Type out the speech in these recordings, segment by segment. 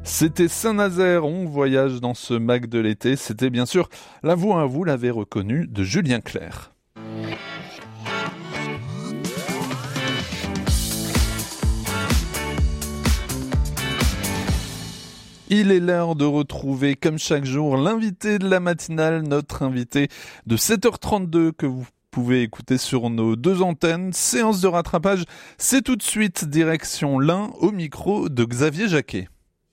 C'était Saint-Nazaire, on voyage dans ce Mac de l'été. C'était bien sûr la voix, vous l'avez reconnu, de Julien Clerc. Il est l'heure de retrouver, comme chaque jour, l'invité de la matinale, notre invité de 7h32 que vous pouvez écouter sur nos deux antennes. Séance de rattrapage, c'est tout de suite direction l'Ain au micro de Xavier Jacquet.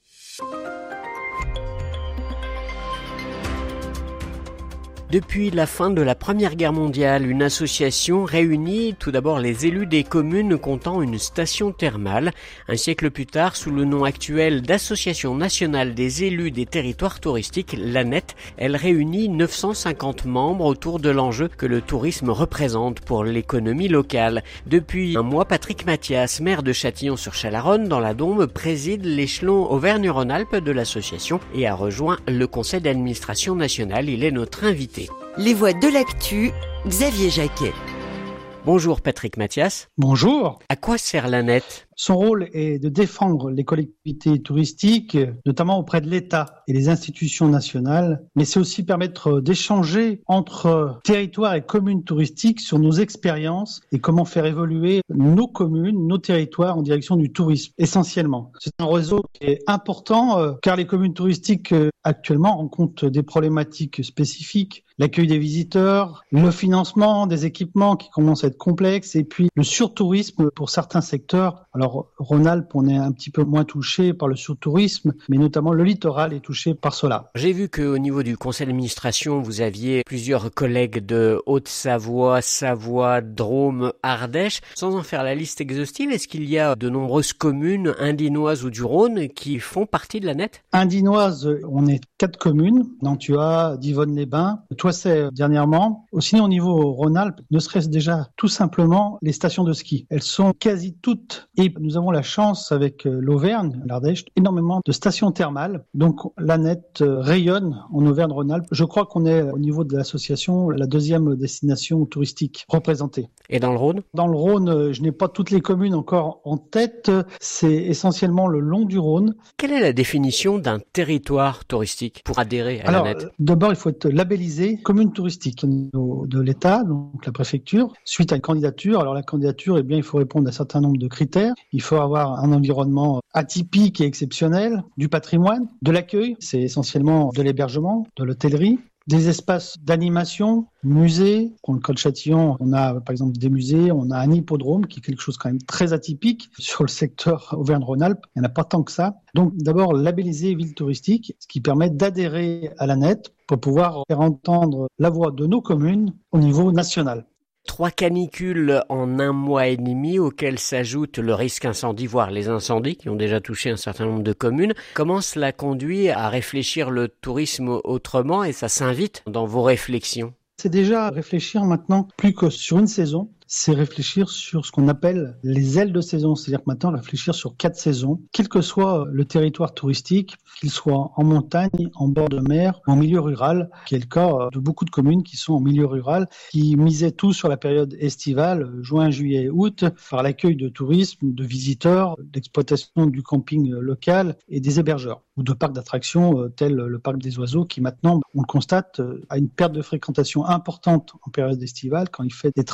Depuis la fin de la Première Guerre mondiale, une association réunit tout d'abord les élus des communes comptant une station thermale. Un siècle plus tard, sous le nom actuel d'Association nationale des élus des territoires touristiques, l'ANET, elle réunit 950 membres autour de l'enjeu que le tourisme représente pour l'économie locale. Depuis un mois, Patrick Mathias, maire de Châtillon-sur-Chalaronne, dans la Drôme, préside l'échelon Auvergne-Rhône-Alpes de l'association et a rejoint le conseil d'administration national. Il est notre invité. Les voix de l'actu, Xavier Jacquet. Bonjour Patrick Mathias. Bonjour. À quoi sert l'ANET ? Son rôle est de défendre les collectivités touristiques, notamment auprès de l'État et les institutions nationales, mais c'est aussi permettre d'échanger entre territoires et communes touristiques sur nos expériences et comment faire évoluer nos communes, nos territoires en direction du tourisme, essentiellement. C'est un réseau qui est important car les communes touristiques actuellement rencontrent des problématiques spécifiques. L'accueil des visiteurs, le financement des équipements qui commencent à être complexes et puis le surtourisme pour certains secteurs. Alors Rhône-Alpes, on est un petit peu moins touché par le surtourisme, mais notamment le littoral est touché par cela. J'ai vu qu'au niveau du conseil d'administration, vous aviez plusieurs collègues de Haute-Savoie, Savoie, Drôme, Ardèche. Sans en faire la liste exhaustive, est-ce qu'il y a de nombreuses communes indinoises ou du Rhône qui font partie de l'ANET ? Indinoise, on est 4 communes, Nantua, Divonne-les-Bains, Toissay dernièrement. Aussi au niveau Rhône-Alpes, ne serait-ce déjà tout simplement les stations de ski. Elles sont quasi toutes, et nous avons la chance avec l'Auvergne, l'Ardèche, énormément de stations thermales. Donc l'ANET rayonne en Auvergne-Rhône-Alpes. Je crois qu'on est au niveau de l'association la deuxième destination touristique représentée. Et dans le Rhône ? Dans le Rhône, je n'ai pas toutes les communes encore en tête. C'est essentiellement le long du Rhône. Quelle est la définition d'un territoire touristique pour adhérer à l'ANET ? D'abord, il faut être labellisé commune touristique au niveau de l'État, donc la préfecture, suite à une candidature. Alors la candidature, eh bien, il faut répondre à un certain nombre de critères. Il faut avoir un environnement atypique et exceptionnel, du patrimoine, de l'accueil, c'est essentiellement de l'hébergement, de l'hôtellerie, des espaces d'animation, musées. Pour le cas de Châtillon, on a par exemple des musées, on a un hippodrome qui est quelque chose quand même très atypique sur le secteur Auvergne-Rhône-Alpes. Il n'y en a pas tant que ça. Donc d'abord labelliser ville touristique, ce qui permet d'adhérer à l'ANET pour pouvoir faire entendre la voix de nos communes au niveau national. 3 canicules en un mois et demi auxquelles s'ajoute le risque incendie, voire les incendies qui ont déjà touché un certain nombre de communes. Comment cela conduit à réfléchir le tourisme autrement et ça s'invite dans vos réflexions ? C'est déjà réfléchir maintenant plus que sur une saison. C'est réfléchir sur ce qu'on appelle les ailes de saison. C'est-à-dire que maintenant, réfléchir sur 4 saisons, quel que soit le territoire touristique, qu'il soit en montagne, en bord de mer, en milieu rural, qui est le cas de beaucoup de communes qui sont en milieu rural, qui misaient tout sur la période estivale, juin, juillet, août, par l'accueil de tourisme, de visiteurs, l'exploitation du camping local et des hébergeurs, ou de parcs d'attractions tels le parc des oiseaux, qui maintenant, on le constate, a une perte de fréquentation importante en période estivale. Quand il fait des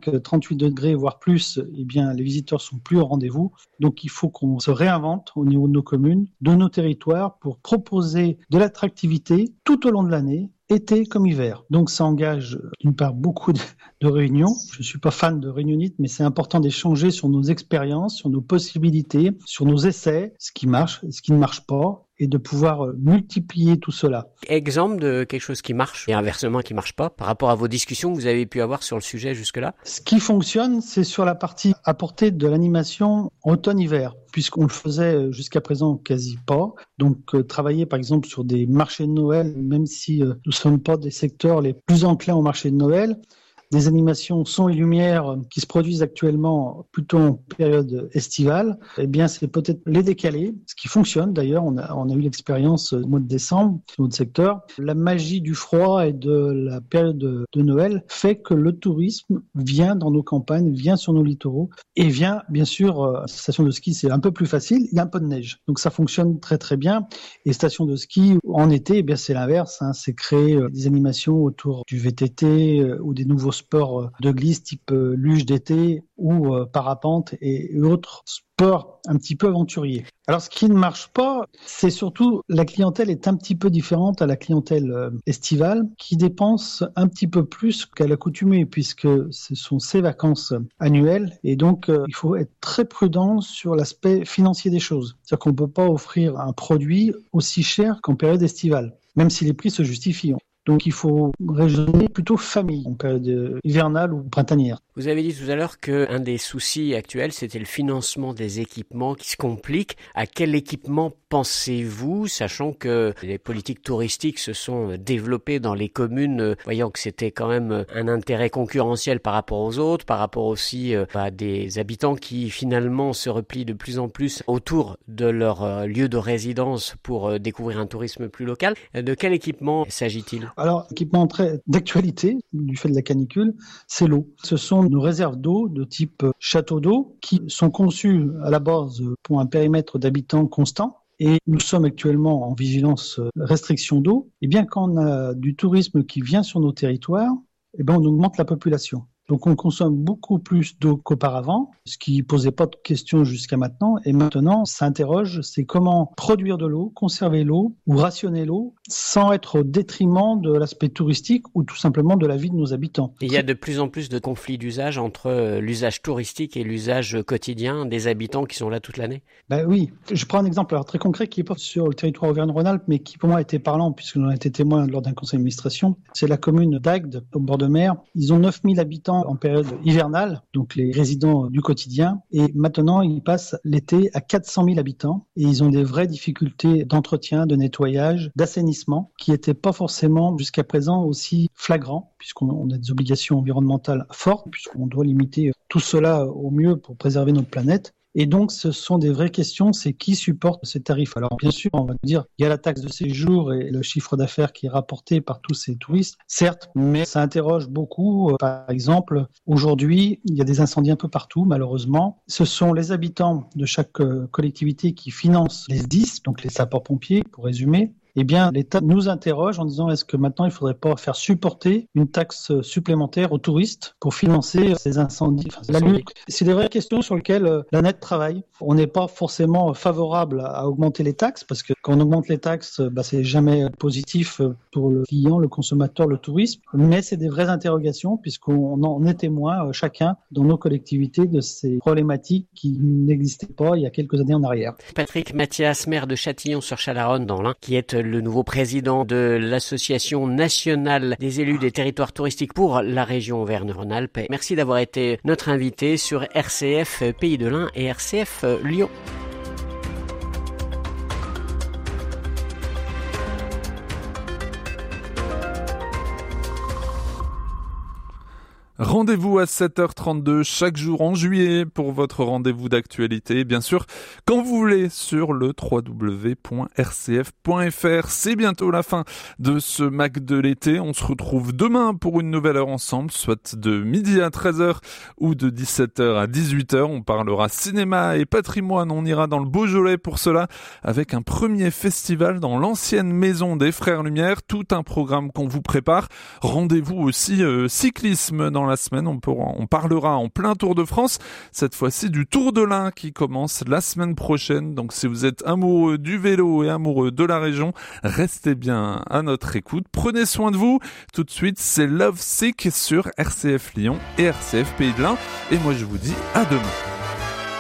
38 degrés, voire plus, eh bien, les visiteurs sont plus au rendez-vous. Donc, il faut qu'on se réinvente au niveau de nos communes, de nos territoires, pour proposer de l'attractivité tout au long de l'année, été comme hiver. Donc, ça engage, d'une part, beaucoup de réunions. Je ne suis pas fan de réunionnite, mais c'est important d'échanger sur nos expériences, sur nos possibilités, sur nos essais, ce qui marche, ce qui ne marche pas, et de pouvoir multiplier tout cela. Exemple de quelque chose qui marche et inversement qui marche pas par rapport à vos discussions que vous avez pu avoir sur le sujet jusque-là ? Ce qui fonctionne, c'est sur la partie apporter de l'animation automne-hiver, puisqu'on le faisait jusqu'à présent quasi pas. Donc travailler par exemple sur des marchés de Noël, même si nous ne sommes pas des secteurs les plus enclins au marché de Noël, des animations son et lumière qui se produisent actuellement plutôt en période estivale, eh bien c'est peut-être les décaler, ce qui fonctionne d'ailleurs. On a eu l'expérience au mois de décembre sur notre secteur. La magie du froid et de la période de Noël fait que le tourisme vient dans nos campagnes, vient sur nos littoraux et vient bien sûr, station de ski c'est un peu plus facile, il y a un peu de neige. Donc ça fonctionne très très bien. Et station de ski en été, eh bien c'est l'inverse, c'est créer des animations autour du VTT ou des nouveaux sports de glisse type luge d'été ou parapente et autres sports un petit peu aventuriers. Alors ce qui ne marche pas, c'est surtout la clientèle est un petit peu différente à la clientèle estivale qui dépense un petit peu plus qu'à l'accoutumée puisque ce sont ses vacances annuelles et donc il faut être très prudent sur l'aspect financier des choses. C'est-à-dire qu'on ne peut pas offrir un produit aussi cher qu'en période estivale, même si les prix se justifient. Donc il faut raisonner plutôt famille en période hivernale ou printanière. Vous avez dit tout à l'heure qu'un des soucis actuels, c'était le financement des équipements qui se complique. À quel équipement pensez-vous, sachant que les politiques touristiques se sont développées dans les communes, voyant que c'était quand même un intérêt concurrentiel par rapport aux autres, par rapport aussi à des habitants qui finalement se replient de plus en plus autour de leur lieu de résidence pour découvrir un tourisme plus local. De quel équipement s'agit-il ? Alors, équipement très d'actualité, du fait de la canicule, c'est l'eau. Ce sont nos réserves d'eau de type château d'eau qui sont conçues à la base pour un périmètre d'habitants constant. Et nous sommes actuellement en vigilance restriction d'eau. Et bien quand on a du tourisme qui vient sur nos territoires, eh bien on augmente la population. Donc on consomme beaucoup plus d'eau qu'auparavant, ce qui posait pas de questions jusqu'à maintenant. Et maintenant, ça interroge, c'est comment produire de l'eau, conserver l'eau ou rationner l'eau sans être au détriment de l'aspect touristique ou tout simplement de la vie de nos habitants. Et il y a de plus en plus de conflits d'usage entre l'usage touristique et l'usage quotidien des habitants qui sont là toute l'année. Ben oui, je prends un exemple très concret qui est pas sur le territoire Auvergne-Rhône-Alpes, mais qui pour moi a été parlant puisque j'en ai été témoin lors d'un conseil d'administration. C'est la commune d'Agde, au bord de mer. Ils ont 9000 habitants en période hivernale, donc les résidents du quotidien. Et maintenant, ils passent l'été à 400 000 habitants et ils ont des vraies difficultés d'entretien, de nettoyage, d'assainissement qui n'étaient pas forcément jusqu'à présent aussi flagrants puisqu'on a des obligations environnementales fortes, puisqu'on doit limiter tout cela au mieux pour préserver notre planète. Et donc, ce sont des vraies questions, c'est qui supporte ces tarifs. Alors, bien sûr, on va dire, il y a la taxe de séjour et le chiffre d'affaires qui est rapporté par tous ces touristes, certes, mais ça interroge beaucoup. Par exemple, aujourd'hui, il y a des incendies un peu partout, malheureusement. Ce sont les habitants de chaque collectivité qui financent les SDIS, donc les sapeurs-pompiers, pour résumer. Eh bien, l'État nous interroge en disant est-ce que maintenant il ne faudrait pas faire supporter une taxe supplémentaire aux touristes pour financer ces incendies. La lutte, c'est des vraies questions sur lesquelles la NET travaille. On n'est pas forcément favorable à augmenter les taxes parce que quand on augmente les taxes, c'est jamais positif pour le client, le consommateur, le tourisme. Mais c'est des vraies interrogations puisqu'on en est témoin chacun dans nos collectivités de ces problématiques qui n'existaient pas il y a quelques années en arrière. Patrick Mathias, maire de Châtillon-sur-Chalaronne dans l'Ain, qui est le nouveau président de l'Association nationale des élus des territoires touristiques pour la région Auvergne-Rhône-Alpes. Merci d'avoir été notre invité sur RCF Pays de l'Ain et RCF Lyon. Rendez-vous à 7h32 chaque jour en juillet pour votre rendez-vous d'actualité. Bien sûr, quand vous voulez sur le www.rcf.fr. C'est bientôt la fin de ce Mac de l'été. On se retrouve demain pour une nouvelle heure ensemble, soit de midi à 13h ou de 17h à 18h. On parlera cinéma et patrimoine. On ira dans le Beaujolais pour cela avec un premier festival dans l'ancienne maison des Frères Lumière. Tout un programme qu'on vous prépare. Rendez-vous aussi cyclisme dans la semaine, on parlera en plein Tour de France, cette fois-ci du Tour de l'Ain qui commence la semaine prochaine. Donc si vous êtes amoureux du vélo et amoureux de la région, restez bien à notre écoute. Prenez soin de vous. Tout de suite, c'est Love Sick sur RCF Lyon et RCF Pays de l'Ain. Et moi je vous dis à demain.